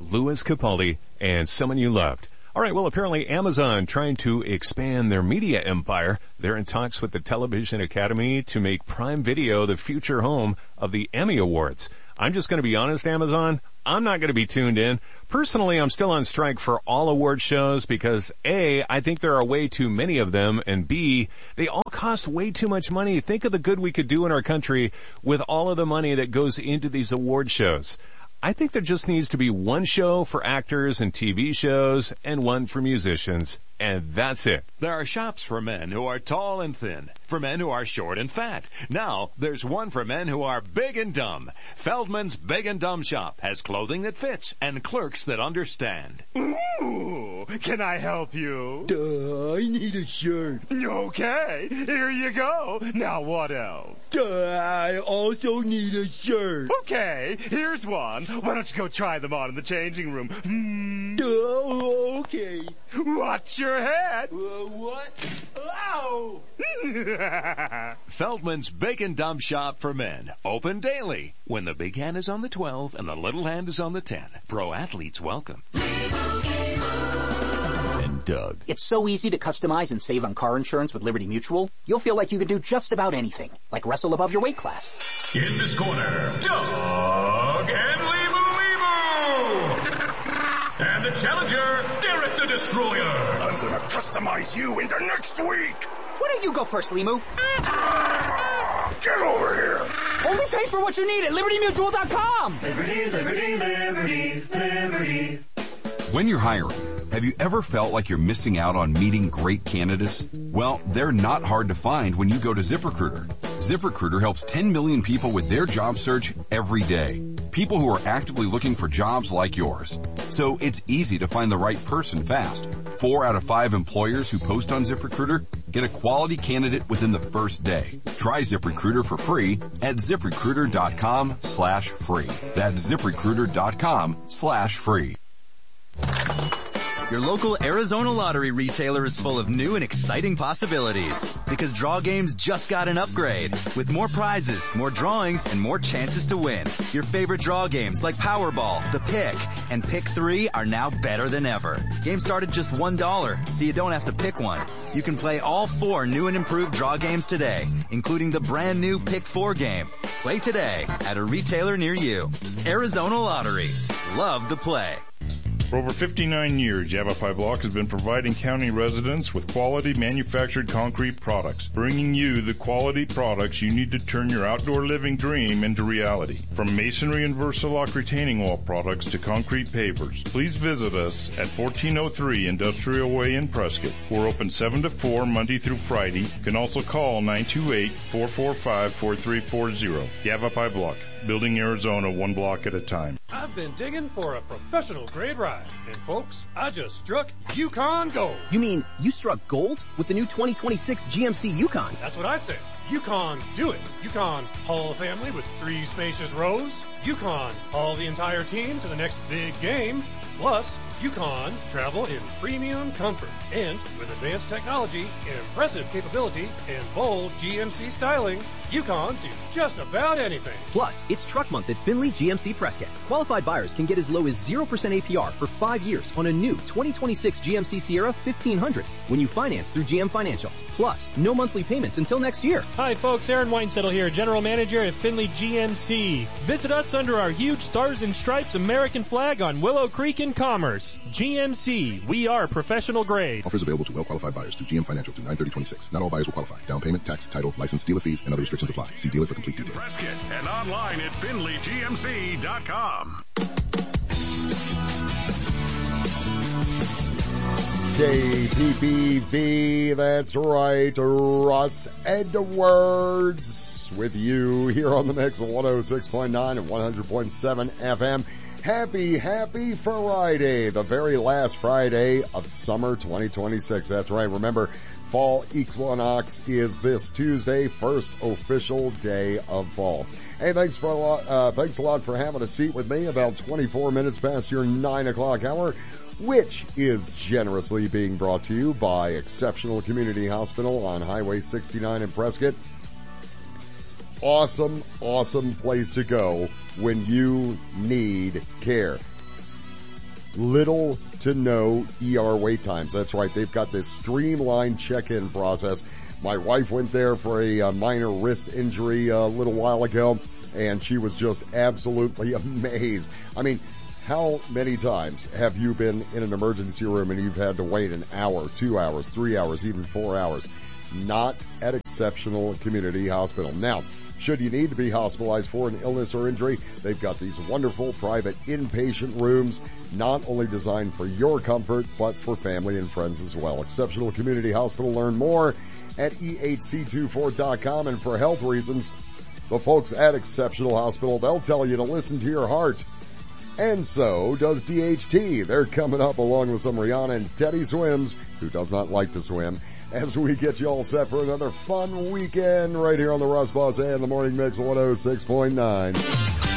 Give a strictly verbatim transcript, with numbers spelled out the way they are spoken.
Louis Capaldi and Someone You Loved. All right, well, apparently Amazon trying to expand their media empire. They're in talks with the Television Academy to make Prime Video the future home of the Emmy Awards. I'm just going to be honest, Amazon, I'm not going to be tuned in. Personally, I'm still on strike for all award shows because A, I think there are way too many of them, and B, they all cost way too much money. Think of the good we could do in our country with all of the money that goes into these award shows. I think there just needs to be one show for actors and T V shows and one for musicians, and that's it. There are shops for men who are tall and thin, for men who are short and fat. Now, there's one for men who are big and dumb. Feldman's Big and Dumb Shop has clothing that fits and clerks that understand. Ooh, can I help you? Duh, I need a shirt. Okay, here you go. Now what else? Duh, I also need a shirt. Okay, here's one. Why don't you go try them on in the changing room? Hmm. Duh, okay. Watch your head. Uh, what? Ow! Feldman's Big and Dumb Shop for men. Open daily. When the big hand is on the twelve and the little hand is on the ten. Pro athletes welcome. And Doug. It's so easy to customize and save on car insurance with Liberty Mutual. You'll feel like you could do just about anything, like wrestle above your weight class. In this corner, Doug and Limu Limu! And the challenger, Derek the Destroyer. I'm gonna customize you into next week. Why don't you go first, Limu? Ah, get over here. Only pay for what you need at Liberty Mutual dot com. Liberty, Liberty, Liberty, Liberty. When you're hiring, have you ever felt like you're missing out on meeting great candidates? Well, they're not hard to find when you go to ZipRecruiter. ZipRecruiter helps ten million people with their job search every day. People who are actively looking for jobs like yours. So it's easy to find the right person fast. Four out of five employers who post on ZipRecruiter get a quality candidate within the first day. Try ZipRecruiter for free at ZipRecruiter.com slash free. That's ZipRecruiter.com slash free. Your local Arizona Lottery retailer is full of new and exciting possibilities because draw games just got an upgrade with more prizes, more drawings, and more chances to win. Your favorite draw games like Powerball, The Pick, and Pick three are now better than ever. Games start at just one dollar, so you don't have to pick one. You can play all four new and improved draw games today, including the brand new Pick four game. Play today at a retailer near you. Arizona Lottery. Love the play. For over fifty-nine years, Yavapai Block has been providing county residents with quality manufactured concrete products, bringing you the quality products you need to turn your outdoor living dream into reality. From masonry and Versalock retaining wall products to concrete pavers, please visit us at fourteen oh three Industrial Way in Prescott. We're open seven to four Monday through Friday. You can also call nine two eight, four four five, four three four zero. Yavapai Block, building Arizona one block at a time. I've been digging for a professional grade ride, and folks, I just struck Yukon Gold. You mean you struck gold with the new twenty twenty-six G M C Yukon? That's what I said. Yukon do it. Yukon haul a family with three spacious rows. Yukon haul the entire team to the next big game. Plus, Yukon travel in premium comfort and with advanced technology, impressive capability, and bold G M C styling, Yukon do just about anything. Plus, it's truck month at Finley G M C Prescott. Qualified buyers can get as low as zero percent A P R for five years on a new twenty twenty-six G M C Sierra fifteen hundred when you finance through G M Financial. Plus, no monthly payments until next year. Hi folks, Aaron Weinsettle here, General Manager at Finley G M C. Visit us under our huge Stars and Stripes American flag on Willow Creek in Commerce. G M C, we are professional grade. Offers available to well-qualified buyers through G M Financial through nine thirty twenty-six. Not all buyers will qualify. Down payment, tax, title, license, dealer fees, and other restrictions apply. See dealer for complete details. Prescott and online at Finley G M C dot com. K P P V, that's right, Russ Edwards with you here on the mix of one oh six point nine and one hundred point seven F M. Happy, happy Friday, the very last Friday of summer twenty twenty-six. That's right. Remember, fall equinox is this Tuesday, first official day of fall. Hey, thanks for a lot, uh, thanks a lot for having a seat with me about twenty-four minutes past your nine o'clock hour, which is generously being brought to you by Exceptional Community Hospital on Highway sixty-nine in Prescott. Awesome, awesome place to go when you need care. little to no E R wait times. That's right. They've got this streamlined check-in process. My wife went there for a, a minor wrist injury a little while ago, and she was just absolutely amazed. I mean, how many times have you been in an emergency room and you've had to wait an hour, two hours, three hours, even four hours? Not at Exceptional Community Hospital. Now, should you need to be hospitalized for an illness or injury, they've got these wonderful private inpatient rooms, not only designed for your comfort, but for family and friends as well. Exceptional Community Hospital. Learn more at E H C twenty-four dot com. And for health reasons, the folks at Exceptional Hospital, they'll tell you to listen to your heart. And so does D H T. They're coming up along with some Rihanna and Teddy Swims, who does not like to swim, as we get you all set for another fun weekend right here on the Russ Boss and the Morning Mix one oh six point nine.